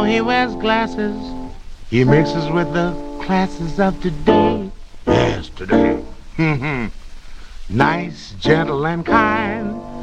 he wears glasses. He mixes with the classes of today. Yes, today. Nice, gentle, and kind.